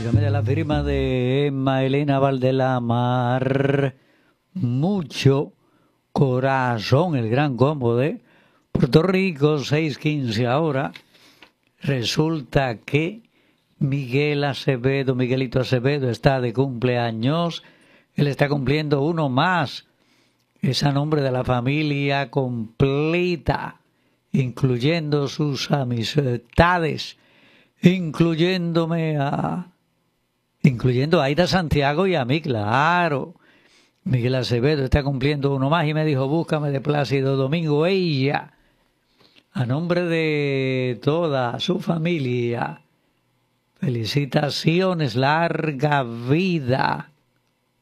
Óigame, de la firma de Emma Elena Valdelamar, mucho corazón, el gran combo de Puerto Rico, 6:15 ahora. Resulta que Miguelito Acevedo está de cumpleaños. Él está cumpliendo uno más. Es a nombre de la familia completa, incluyendo sus amistades, incluyendo a Aida Santiago y a mí, claro. Miguel Acevedo está cumpliendo uno más y me dijo, búscame de Plácido Domingo. Ella, a nombre de toda su familia, felicitaciones, larga vida